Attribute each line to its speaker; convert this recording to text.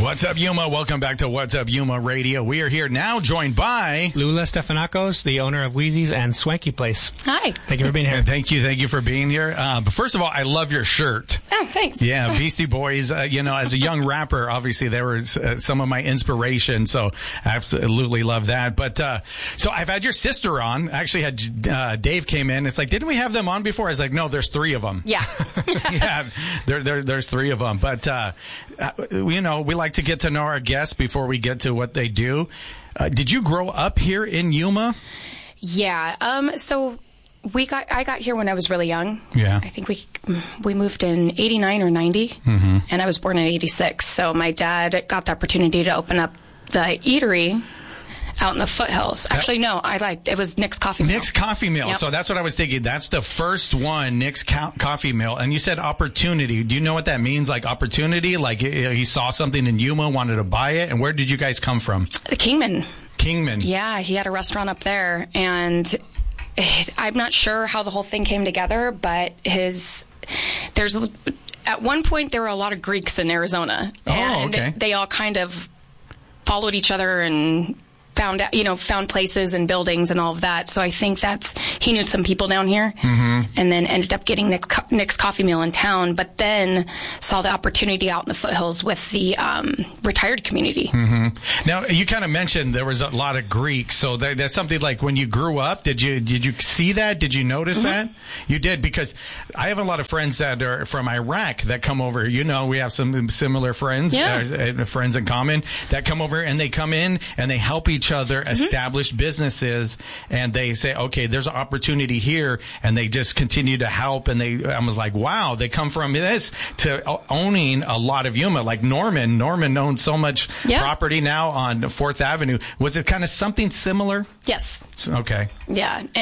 Speaker 1: What's up, Yuma? Welcome back to What's Up, Yuma Radio. We are here now joined by
Speaker 2: Lula Stefanakos, the owner of Wheezy's and Swanky Place.
Speaker 3: Hi.
Speaker 2: Thank you for being here.
Speaker 1: Thank you for being here. But first of all, I love your shirt.
Speaker 3: Oh, thanks.
Speaker 1: Yeah, Beastie Boys, as a young rapper, obviously they were some of my inspiration, so I absolutely love that. But so I've had your sister on. I actually had Dave came in. It's like, didn't we have them on before? I was like, no, there's three of them.
Speaker 3: Yeah.
Speaker 1: Yeah, there's three of them. But, we like to get to know our guests before we get to what they do. Did you grow up here in Yuma?
Speaker 3: Yeah. So I got here when I was really young.
Speaker 1: Yeah.
Speaker 3: I think we moved in 89 or 90, and I was born in 86. So my dad got the opportunity to open up the eatery out in the foothills. Actually, no, it was Nick's Coffee Mill.
Speaker 1: Nick's Coffee Mill. Yep. So that's what I was thinking. That's the first one, Nick's Coffee Mill. And you said opportunity. Do you know what that means? Like opportunity? Like he saw something in Yuma, wanted to buy it. And where did you guys come from?
Speaker 3: The Kingman.
Speaker 1: Kingman.
Speaker 3: Yeah, he had a restaurant up there. And I'm not sure how the whole thing came together, but at one point there were a lot of Greeks in Arizona.
Speaker 1: And okay.
Speaker 3: They all kind of followed each other and found places and buildings and all of that. So I think he knew some people down here, and then ended up getting Nick's Coffee Mill in town, but then saw the opportunity out in the foothills with the retired community.
Speaker 1: Now, you kind of mentioned there was a lot of Greeks, so that's something like when you grew up, did you see that? Did you notice that? You did, because I have a lot of friends that are from Iraq that come over. We have some similar friends, friends in common that come over, and they come in and they help each other establish businesses, and they say, okay, there's an opportunity here, and they just continue to help. And I was like, wow, they come from this to owning a lot of Yuma. Like Norman owns so much property now on 4th Avenue. Was it kind of something similar?
Speaker 3: Yes.
Speaker 1: Okay.
Speaker 3: Yeah.